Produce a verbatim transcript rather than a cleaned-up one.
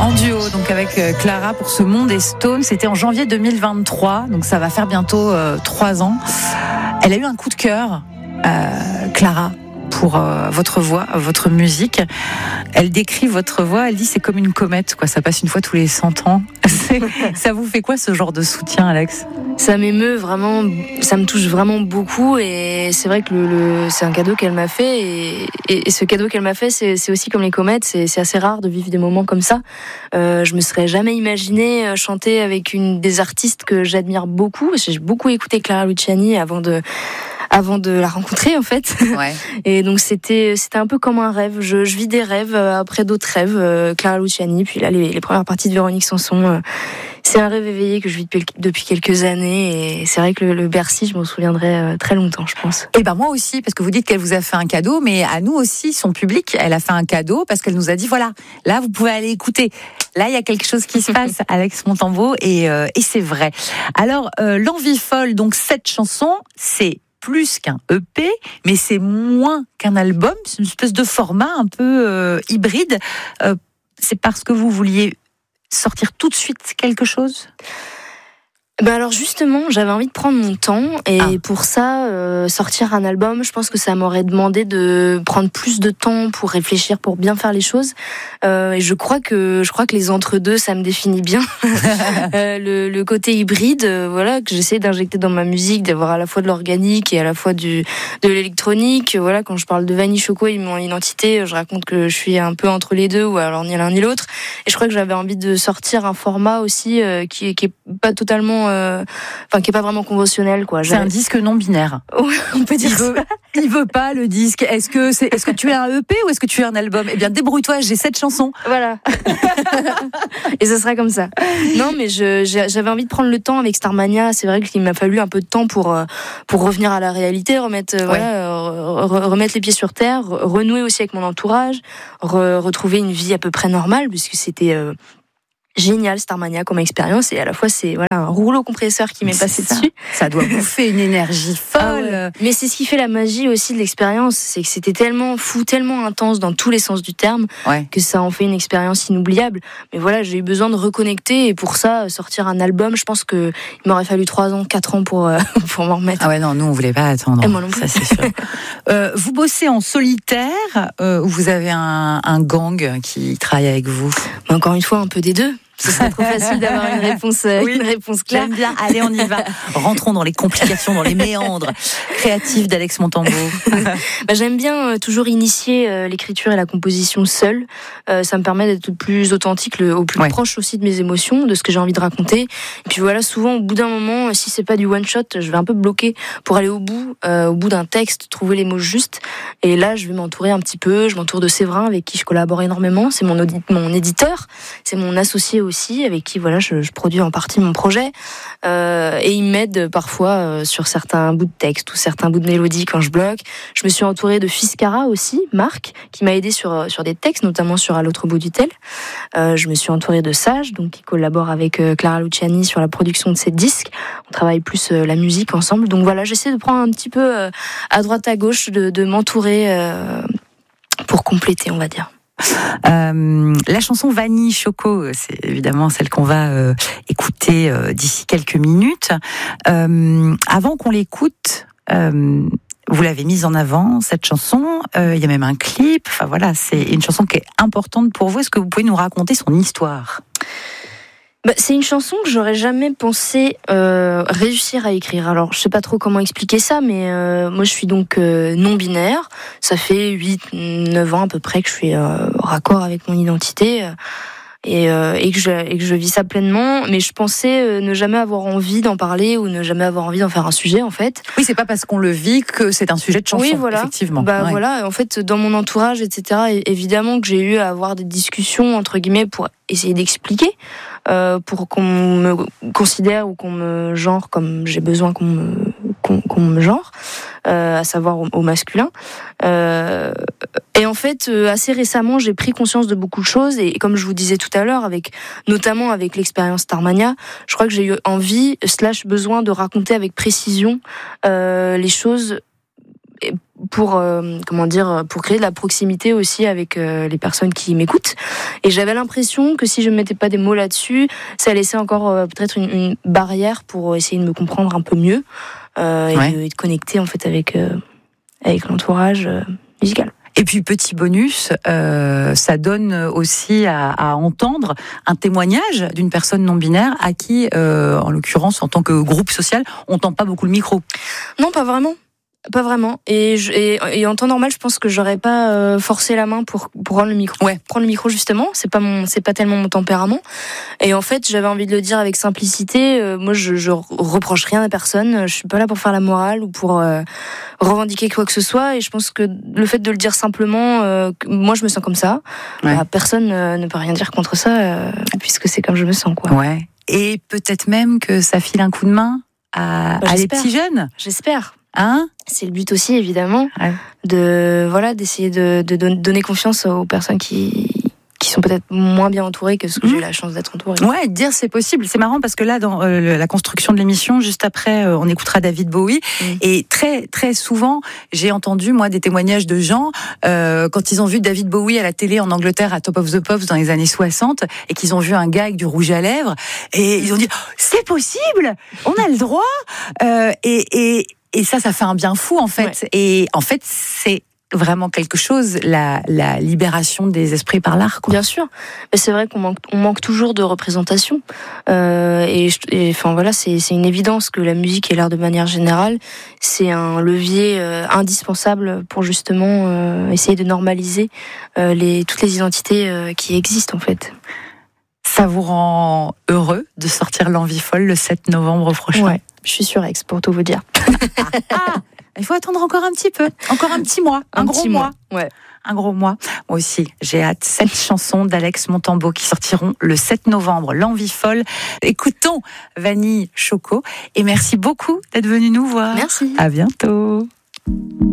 En duo, donc avec Clara pour ce Monde et Stone. C'était en janvier deux mille vingt-trois, donc ça va faire bientôt euh, trois ans. Elle a eu un coup de cœur, euh, Clara, pour euh, votre voix, votre musique. Elle décrit votre voix, elle dit c'est comme une comète, quoi. Ça passe une fois tous les cent ans. C'est, ça vous fait quoi ce genre de soutien, Alex ? Ça m'émeut vraiment, ça me touche vraiment beaucoup et c'est vrai que le, le, c'est un cadeau qu'elle m'a fait et, et, et ce cadeau qu'elle m'a fait, c'est, c'est aussi comme les comètes, c'est, c'est assez rare de vivre des moments comme ça. Euh, je me serais jamais imaginé chanter avec une des artistes que j'admire beaucoup. J'ai beaucoup écouté Clara Luciani avant de avant de la rencontrer en fait. Ouais. Et donc c'était c'était un peu comme un rêve. Je, je vis des rêves après d'autres rêves. Euh, Clara Luciani, puis là les, les premières parties de Véronique Sanson. Euh, c'est un rêve éveillé que je vis depuis, depuis quelques années et c'est vrai que le, le Bercy, je m'en souviendrai euh, très longtemps, je pense. Et ben moi aussi, parce que vous dites qu'elle vous a fait un cadeau, mais à nous aussi, son public, elle a fait un cadeau parce qu'elle nous a dit voilà, là vous pouvez aller écouter. Là il y a quelque chose qui se passe, Alex Montembeault, et euh, et c'est vrai. Alors euh, l'envie folle, donc cette chanson, c'est plus qu'un E P, mais c'est moins qu'un album. C'est une espèce de format un peu euh, hybride. Euh, c'est parce que vous vouliez sortir tout de suite quelque chose ? Ben alors justement, j'avais envie de prendre mon temps et ah. pour ça, euh, sortir un album, je pense que ça m'aurait demandé de prendre plus de temps pour réfléchir, pour bien faire les choses. Euh, et je crois que je crois que les entre-deux, ça me définit bien. euh, le, le côté hybride, euh, voilà, que j'essaie d'injecter dans ma musique, d'avoir à la fois de l'organique et à la fois du de l'électronique. Voilà, quand je parle de Vanille Choco et mon identité, je raconte que je suis un peu entre les deux ou alors ni l'un ni l'autre. Et je crois que j'avais envie de sortir un format aussi euh, qui qui est pas totalement Euh, enfin qui est pas vraiment conventionnel quoi. C'est un disque non binaire. Ouais, on peut dire il veut, ça. Il veut pas le disque. Est-ce que c'est est-ce que tu es un E P ou est-ce que tu es un album ? Eh bien débrouille-toi, j'ai sept chansons. Voilà. Et ce sera comme ça. Non mais je j'avais envie de prendre le temps avec Starmania, c'est vrai qu'il m'a fallu un peu de temps pour pour revenir à la réalité, remettre ouais. voilà, re, remettre les pieds sur terre, renouer aussi avec mon entourage, re, retrouver une vie à peu près normale puisque c'était euh, génial Starmania comme expérience et à la fois c'est voilà un rouleau compresseur qui m'est passé ça. dessus. Ça doit bouffer une énergie folle. Ah ouais. Mais c'est ce qui fait la magie aussi de l'expérience, c'est que c'était tellement fou, tellement intense dans tous les sens du terme ouais. que ça en fait une expérience inoubliable. Mais voilà, j'ai eu besoin de reconnecter et pour ça sortir un album, je pense que il m'aurait fallu trois ans, quatre ans pour euh, pour m'en remettre. Ah ouais non, nous on voulait pas attendre. Et moi non plus. Ça c'est sûr. euh, vous bossez en solitaire euh, ou vous avez un, un gang qui travaille avec vous ? Mais encore une fois, un peu des deux. Ce serait trop facile d'avoir une réponse, euh, oui, une réponse claire. J'aime bien. Allez, on y va. Rentrons dans les complications, dans les méandres créatifs d'Alex Montembeault. bah, j'aime bien euh, toujours initier euh, l'écriture et la composition seule. Euh, ça me permet d'être le plus authentique, le, au plus ouais. proche aussi de mes émotions, de ce que j'ai envie de raconter. Et puis voilà, souvent au bout d'un moment, si c'est pas du one shot, je vais un peu bloquer pour aller au bout, euh, au bout d'un texte, trouver les mots justes. Et là, je vais m'entourer un petit peu. Je m'entoure de Séverin avec qui je collabore énormément. C'est mon, audi- mon éditeur, c'est mon associé aussi, avec qui voilà, je, je produis en partie mon projet. Euh, et il m'aide parfois euh, sur certains bouts de texte ou certains bouts de mélodie quand je bloque. Je me suis entourée de Fiscara aussi, Marc, qui m'a aidé sur, sur des textes, notamment sur À l'autre bout du tel. Euh, je me suis entourée de Sage, donc qui collabore avec euh, Clara Luciani sur la production de ces disques. On travaille plus euh, la musique ensemble. Donc voilà, j'essaie de prendre un petit peu euh, à droite à gauche, de, de m'entourer euh, pour compléter, on va dire. Euh, la chanson Vanille Choco, c'est évidemment celle qu'on va euh, écouter euh, d'ici quelques minutes. Euh, avant qu'on l'écoute, euh, vous l'avez mise en avant, cette chanson. Euh, il y a même un clip. Enfin voilà, c'est une chanson qui est importante pour vous. Est-ce que vous pouvez nous raconter son histoire ? Bah, c'est une chanson que j'aurais jamais pensé euh, réussir à écrire. Alors, je sais pas trop comment expliquer ça, mais euh, moi, je suis donc euh, non-binaire. Ça fait huit neuf ans à peu près que je suis euh, raccord avec mon identité. Euh, et, euh, et, que je, et que je vis ça pleinement. Mais je pensais euh, ne jamais avoir envie d'en parler ou ne jamais avoir envie d'en faire un sujet, en fait. Oui, c'est pas parce qu'on le vit que c'est un sujet de chanson, oui, voilà. effectivement. Bah ouais. voilà, en fait, dans mon entourage, et cetera, évidemment que j'ai eu à avoir des discussions, entre guillemets, pour essayer d'expliquer, euh, pour qu'on me considère ou qu'on me genre comme j'ai besoin qu'on me, qu'on, qu'on me genre, euh, à savoir au, au masculin. Euh, et en fait, euh, assez récemment, j'ai pris conscience de beaucoup de choses, et comme je vous disais tout à l'heure, avec, notamment avec l'expérience Starmania, je crois que j'ai eu envie, slash besoin de raconter avec précision euh, les choses pour euh, comment dire, pour créer de la proximité aussi avec euh, les personnes qui m'écoutent. Et j'avais l'impression que si je ne mettais pas des mots là-dessus, ça laissait encore euh, peut-être une, une barrière pour essayer de me comprendre un peu mieux euh, et, ouais. de, et de connecter en fait avec, euh, avec l'entourage euh, musical. Et puis, petit bonus, euh, ça donne aussi à, à entendre un témoignage d'une personne non-binaire à qui, euh, en l'occurrence, en tant que groupe social, on tend pas beaucoup le micro. Non, pas vraiment. Pas vraiment. Et, je, et, et en temps normal, je pense que j'aurais pas euh, forcé la main pour, pour prendre le micro. Ouais. Prendre le micro, justement, c'est pas mon, c'est pas tellement mon tempérament. Et en fait, j'avais envie de le dire avec simplicité. Euh, moi, je, je reproche rien à personne. Je suis pas là pour faire la morale ou pour euh, revendiquer quoi que ce soit. Et je pense que le fait de le dire simplement, euh, moi, je me sens comme ça. Ouais. Bah, personne euh, ne peut rien dire contre ça, euh, puisque c'est comme je me sens, quoi. Ouais. Et peut-être même que ça file un coup de main à, bah, à les petits jeunes. J'espère. Hein? C'est le but aussi, évidemment, ouais. de voilà d'essayer de, de donner confiance aux personnes qui qui sont peut-être moins bien entourées que ce que mmh. j'ai eu la chance d'être entourée. Ouais, dire c'est possible. C'est marrant parce que là, dans euh, la construction de l'émission, juste après, euh, on écoutera David Bowie. Mmh. Et très très souvent, j'ai entendu moi des témoignages de gens euh, quand ils ont vu David Bowie à la télé en Angleterre à Top of the Pops dans les années soixante et qu'ils ont vu un gars avec du rouge à lèvres et ils ont dit oh, c'est possible, on a le droit. Euh, et, et Et ça, ça fait un bien fou, en fait. Ouais. Et en fait, c'est vraiment quelque chose, la, la libération des esprits par l'art, quoi. Bien sûr. Mais c'est vrai qu'on manque, on manque toujours de représentation. Euh, et, et enfin, voilà, c'est, c'est une évidence que la musique et l'art de manière générale, c'est un levier euh, indispensable pour justement euh, essayer de normaliser euh, les, toutes les identités euh, qui existent, en fait. Ça vous rend heureux de sortir L'Envie folle le sept novembre prochain? Ouais. Je suis sur Aix, pour tout vous dire. Ah, il faut attendre encore un petit peu, encore un petit mois, un, un gros mois. mois. Ouais. Un gros mois. Moi aussi, j'ai hâte. Sept chansons d'Alex Montembeault qui sortiront le sept novembre. L'Envie folle. Écoutons Vanille Choco. Et merci beaucoup d'être venu nous voir. Merci. À bientôt.